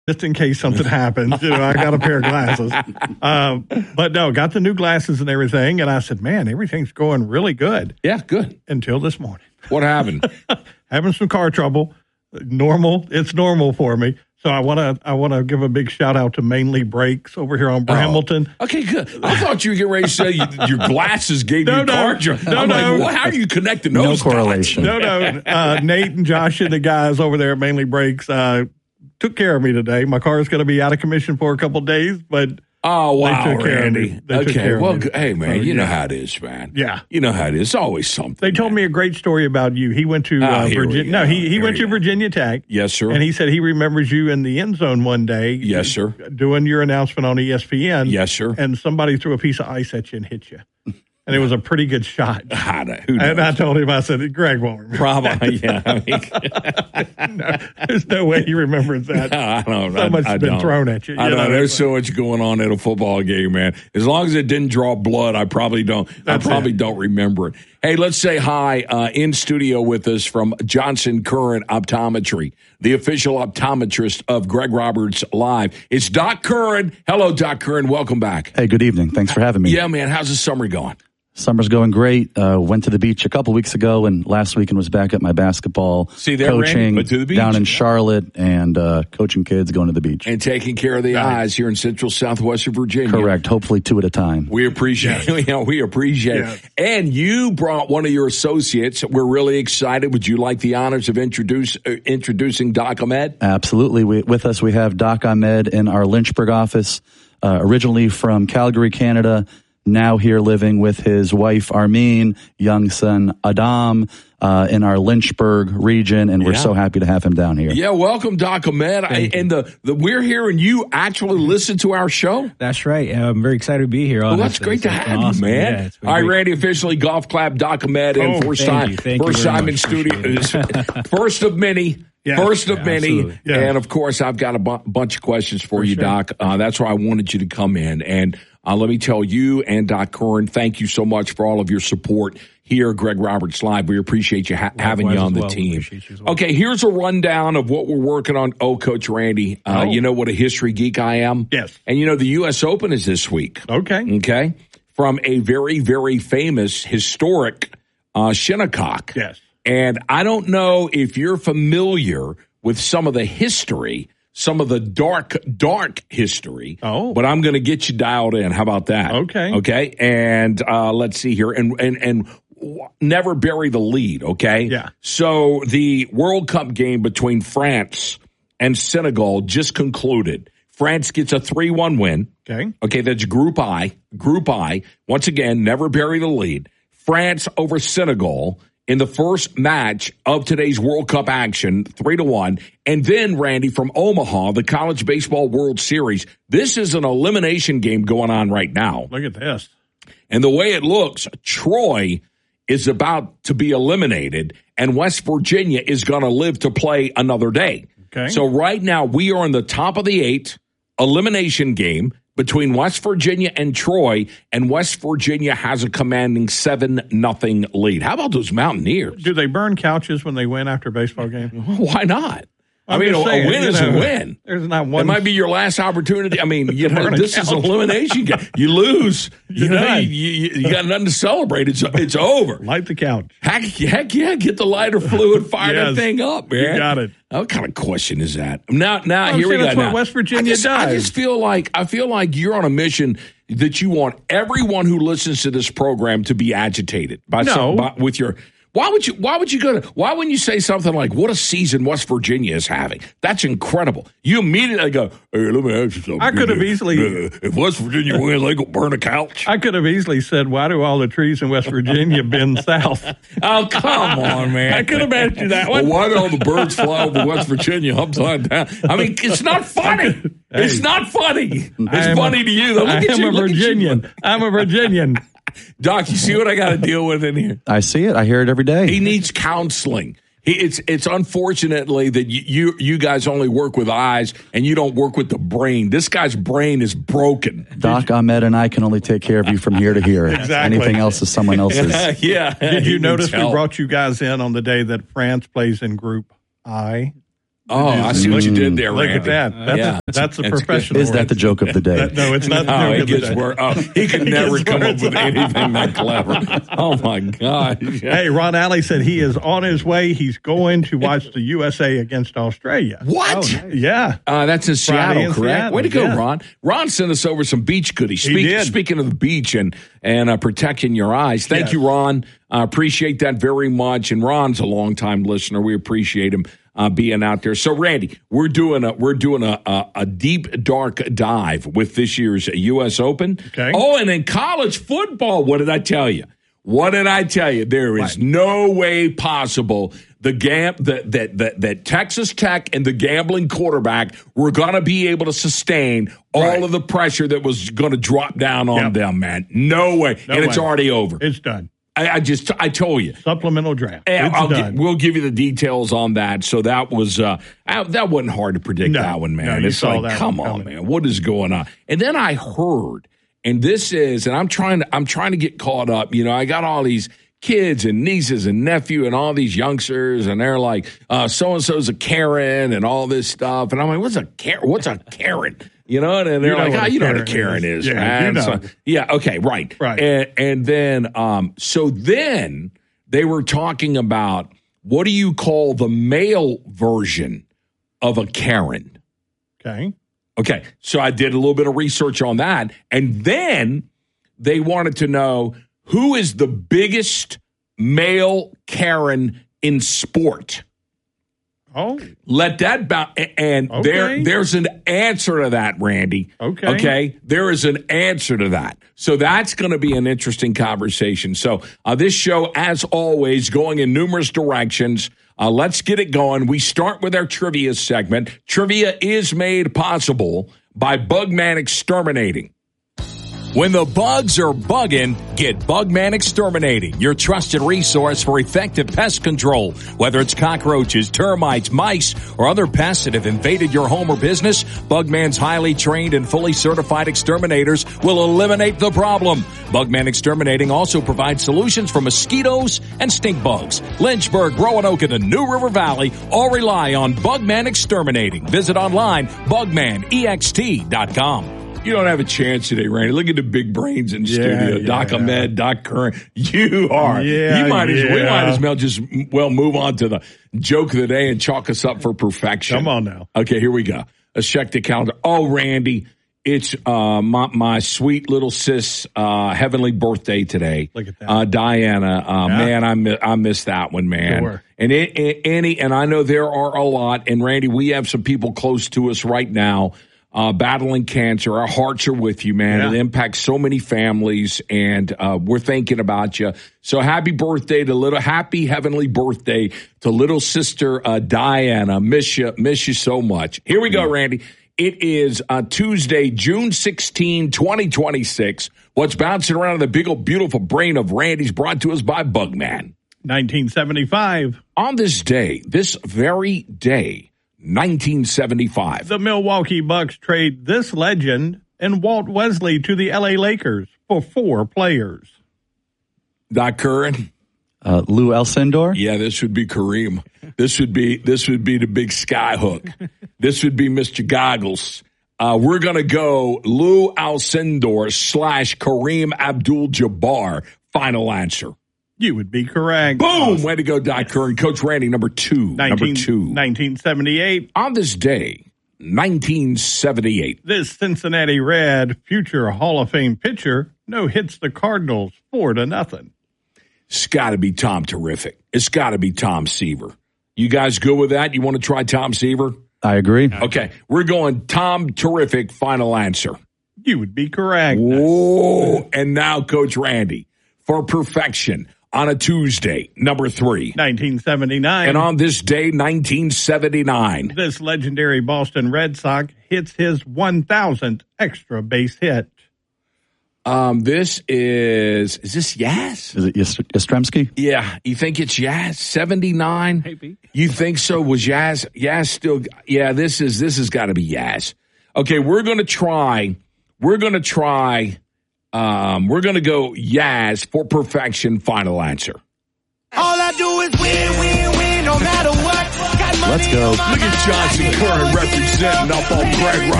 just in case something happens. I got a pair of glasses. But no, got the new glasses and everything. And I said, man, everything's going really good. Yeah, good. Until this morning. What happened? Having some car trouble. Normal. It's normal for me. So I want to give a big shout out to Mainly Brakes over here on Brambleton. Oh, okay, good. I thought you were getting ready to say your glasses gave you car trouble. I'm like, well, how are you connecting those? No correlation. No. Nate and Josh and the guys over there at Mainly Brakes took care of me today. My car is going to be out of commission for a couple of days, but oh wow, they took care Randy. of me. Okay, well, hey man, you know how it is, man. Yeah, you know how it is. It's always something. They told me a great story about you. He went to Virginia. No, he went to Virginia Tech. Yes, sir. And he said he remembers you in the end zone one day. Yes, sir. Doing your announcement on ESPN. Yes, sir. And somebody threw a piece of ice at you and hit you. And it was a pretty good shot. And I told him, I said, Greg won't remember. Probably, yeah. No, there's no way he remembers that. No, I don't. So much has been thrown at you. I know. There's so much going on at a football game, man. As long as it didn't draw blood, I probably don't. Don't remember it. Hey, let's say hi in studio with us from Johnson Curran Optometry, the official optometrist of Greg Roberts Live. It's Doc Curran. Hello, Doc Curran. Welcome back. Hey, good evening. Thanks for having me. Yeah, man. How's the summer going? Summer's going great. Went to the beach a couple weeks ago, and last weekend was back at my basketball coaching down in Charlotte and coaching kids, going to the beach. And taking care of the eyes here in central southwestern Virginia. Correct. Hopefully 2 at a time. We appreciate it. We appreciate it. And you brought one of your associates. We're really excited. Would you like the honors of introducing Doc Ahmed? Absolutely. With us, we have Doc Ahmed in our Lynchburg office, originally from Calgary, Canada. Now here living with his wife, Armin, young son, Adam, in our Lynchburg region, and we're so happy to have him down here. Yeah, welcome, Doc Ahmed. And we're hearing you actually listen to our show? That's right. I'm very excited to be here. Well, that's great to have you, man. Yeah, all right, Randy, officially golf clap Doc Ahmed in first time in studio. First of many. Yeah, First of many. Yeah. And, of course, I've got a bunch of questions for you, sure. Doc. That's why I wanted you to come in. And let me tell you and Doc Curran, thank you so much for all of your support here at Greg Roberts Live. We appreciate you having you on the team. Okay, here's a rundown of what we're working on. Oh, Coach Randy, you know what a history geek I am? Yes. And, you know, the U.S. Open is this week. Okay. From a very, very famous, historic Shinnecock. Yes. And I don't know if you're familiar with some of the history, some of the dark history. Oh. But I'm going to get you dialed in. How about that? Okay. And let's see here. And never bury the lead, okay? Yeah. So the World Cup game between France and Senegal just concluded. France gets a 3-1 win. Okay, that's Group I. Once again, never bury the lead. France over Senegal in the first match of today's World Cup action, 3-1. And then, Randy, from Omaha, the College Baseball World Series. This is an elimination game going on right now. Look at this. And the way it looks, Troy is about to be eliminated, and West Virginia is going to live to play another day. Okay. So right now, we are in the top of the 8 elimination game between West Virginia and Troy, and West Virginia has a commanding 7-0 lead. How about those Mountaineers? Do they burn couches when they win after a baseball game? Why not? I mean, a win is a win. There's not one. It might be your last opportunity. I mean, this is an elimination game. You lose. You got nothing to celebrate. It's over. Light the couch. Heck yeah. Get the lighter fluid, fire that thing up, man. You got it. What kind of question is that? Now here we go. That's what West Virginia does. I just feel like you're on a mission that you want everyone who listens to this program to be agitated with your. Why wouldn't you say something like, what a season West Virginia is having? That's incredible. You immediately go, hey, let me ask you something. I could have easily. If West Virginia wins, they go burn a couch. I could have easily said, why do all the trees in West Virginia bend south? Oh, come on, man. I could have asked you that one. Well, why do all the birds fly over West Virginia upside down? I mean, it's not funny. It's not funny. It's funny to you, though. I'm a Virginian. Doc, you see what I got to deal with in here? I see it. I hear it every day. He needs counseling. It's unfortunately that you guys only work with eyes and you don't work with the brain. This guy's brain is broken. Doc Ahmed and I can only take care of you from here to here. Exactly. Anything else is someone else's. Yeah. Did you notice we brought you guys in on the day that France plays in Group I? Oh, I see what you did there, Look Randy. at that. That's a professional. Is that the joke of the day? No, it's not the joke of the day. He could never come up with anything that clever. Oh, my God. Hey, Ron Alley said he is on his way. He's going to watch the USA against Australia. What? Oh, nice. Yeah. That's in Seattle, correct? Seattle. Way to go, Ron. Ron sent us over some beach goodies. Speaking of the beach and protecting your eyes. Thank you, Ron. I appreciate that very much. And Ron's a longtime listener. We appreciate him being out there. So, Randy, we're doing a deep, dark dive with this year's U.S. Open. Okay. Oh, and in college football, what did I tell you? There is no way possible that Texas Tech and the gambling quarterback were going to be able to sustain all of the pressure that was going to drop down on them, man. No way. It's already over. It's done. I told you. Supplemental draft. We'll give you the details on that. So that was that wasn't hard to predict that one, man. It's like, come on, man, what is going on? And then I heard, and this is, and I'm trying to get caught up. You know, I got all these kids and nieces and nephew and all these youngsters, and they're like, so and so's a Karen and all this stuff, and I'm like, what's a Karen? You know, and they're like, you know what a Karen is, man. So, okay, right. And then, so then they were talking about, what do you call the male version of a Karen? Okay, so I did a little bit of research on that, and then they wanted to know, who is the biggest male Karen in sport? Oh, let that bounce. And there's an answer to that, Randy. Okay. There is an answer to that. So that's going to be an interesting conversation. So this show, as always, going in numerous directions. Let's get it going. We start with our trivia segment. Trivia is made possible by Bugman Exterminating. When the bugs are bugging, get Bugman Exterminating, your trusted resource for effective pest control. Whether it's cockroaches, termites, mice, or other pests that have invaded your home or business, Bugman's highly trained and fully certified exterminators will eliminate the problem. Bugman Exterminating also provides solutions for mosquitoes and stink bugs. Lynchburg, Roanoke, and the New River Valley all rely on Bugman Exterminating. Visit online, bugmanext.com. You don't have a chance today, Randy. Look at the big brains in the studio. Doc Ahmed, Doc Curran. You are. We might as well just move on to the joke of the day and chalk us up for perfection. Come on now. Okay, here we go. Let's check the calendar. Oh, Randy, it's my sweet little sis' heavenly birthday today. Look at that. Diana. Man, I missed that one, man. Sure. And and I know there are a lot. And Randy, we have some people close to us right now battling cancer. Our hearts are with you, man. It impacts so many families, and we're thinking about you. So happy heavenly birthday to little sister Diana. Miss you so much. Here we go, Randy. It is Tuesday, June 16, 2026. What's bouncing around in the big old beautiful brain of Randy's brought to us by Bugman. 1975. On this very day, 1975. The Milwaukee Bucks trade this legend and Walt Wesley to the LA Lakers for 4 players. Doc Curran? Lou Alcindor? Yeah, this would be Kareem. This would be the big skyhook. This would be Mr. Goggles. We're going to go Lou Alcindor / Kareem Abdul-Jabbar. Final answer. You would be correct. Boom! Way to go, Doc Curran. Coach Randy, number two. 1978. On this day, 1978. This Cincinnati Red future Hall of Fame pitcher hits the Cardinals 4-0. It's got to be Tom Terrific. It's got to be Tom Seaver. You guys good with that? You want to try Tom Seaver? I agree. Okay. We're going Tom Terrific. Final answer. You would be correct. Whoa! And now, Coach Randy, for perfection. On a Tuesday, number 3. 1979. And on this day, 1979. This legendary Boston Red Sox hits his 1,000th extra base hit. This is this Yaz? Is it Yastrzemski? Yeah. You think it's Yaz? 79? Maybe. You think so? Was Yaz still? Yeah, this has got to be Yaz. Okay, we're going to go Yaz for perfection. Final answer. All I do is win, no matter what. Got Let's go. Look at Johnson Curran representing up on Greg